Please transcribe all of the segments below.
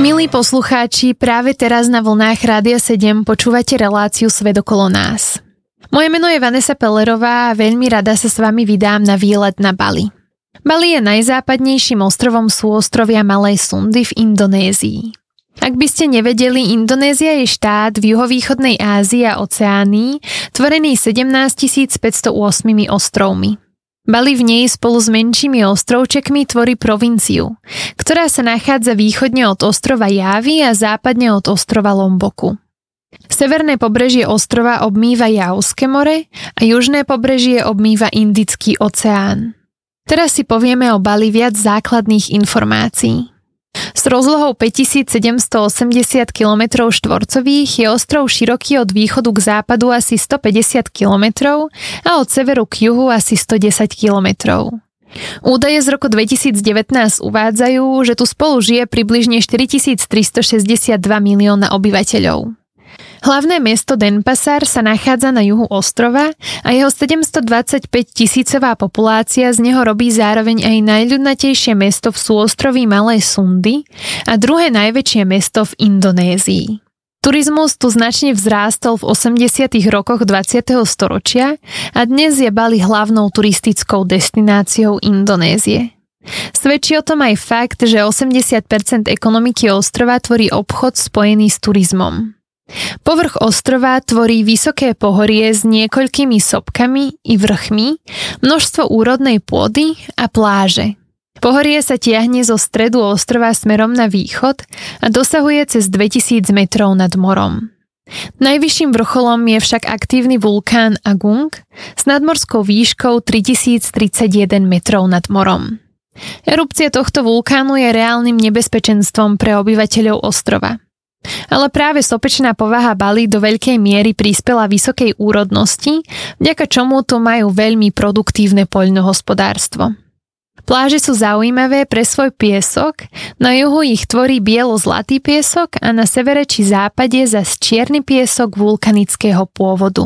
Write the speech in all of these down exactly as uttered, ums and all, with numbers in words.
Milí poslucháči, práve teraz na vlnách Rádia sedem počúvate reláciu Svet okolo nás. Moje meno je Vanessa Pellerová a veľmi rada sa s vami vydám na výlet na Bali. Bali je najzápadnejším ostrovom súostrovia Malej Sundy v Indonézii. Ak by ste nevedeli, Indonézia je štát v juhovýchodnej Ázii a Oceánii, tvorený sedemnásťtisícpäťstoosem ostrovmi. Bali v nej spolu s menšími ostrovčekmi tvorí provinciu, ktorá sa nachádza východne od ostrova Jávy a západne od ostrova Lomboku. Severné pobrežie ostrova obmýva Javské more a južné pobrežie obmýva Indický oceán. Teraz si povieme o Bali viac základných informácií. S rozlohou päťtisícsedemstoosemdesiat kilometrov štvorcových je ostrov široký od východu k západu asi stopäťdesiat kilometrov a od severu k juhu asi stodesať kilometrov. Údaje z roku dvetisícdevätnásť uvádzajú, že tu spolu žije približne štyritisíctristošesťdesiatdva milióna obyvateľov. Hlavné mesto Denpasar sa nachádza na juhu ostrova a jeho sedemstodvadsaťpäť tisícová populácia z neho robí zároveň aj najľudnatejšie mesto v súostroví Malej Sundy a druhé najväčšie mesto v Indonézii. Turizmus tu značne vzrástol v osemdesiatych rokoch dvadsiateho storočia a dnes je Bali hlavnou turistickou destináciou Indonézie. Svedčí o tom aj fakt, že osemdesiat percent ekonomiky ostrova tvorí obchod spojený s turizmom. Povrch ostrova tvorí vysoké pohorie s niekoľkými sopkami i vrchmi, množstvo úrodnej pôdy a pláže. Pohorie sa tiahne zo stredu ostrova smerom na východ a dosahuje cez dvetisíc metrov nad morom. Najvyšším vrcholom je však aktívny vulkán Agung s nadmorskou výškou tritisíctridsaťjeden metrov nad morom. Erupcia tohto vulkánu je reálnym nebezpečenstvom pre obyvateľov ostrova. Ale práve sopečná povaha Bali do veľkej miery prispela vysokej úrodnosti, vďaka čomu tu majú veľmi produktívne poľnohospodárstvo. Pláže sú zaujímavé pre svoj piesok, na juhu ich tvorí bielo-zlatý piesok a na severe či západe zas čierny piesok vulkanického pôvodu.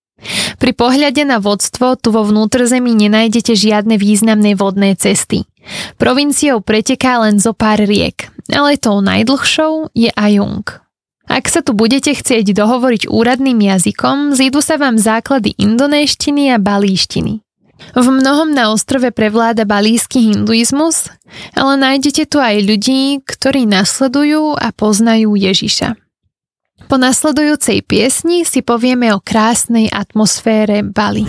Pri pohľade na vodstvo tu vo vnútrzemí nenájdete žiadne významné vodné cesty. Provinciou preteká len zo pár riek, ale tou najdlhšou je Ayung. Ak sa tu budete chcieť dohovoriť úradným jazykom, zídu sa vám základy indonéštiny a balíštiny. V mnohom na ostrove prevláda balísky hinduizmus, ale nájdete tu aj ľudí, ktorí nasledujú a poznajú Ježiša. Po nasledujúcej piesni si povieme o krásnej atmosfére Bali.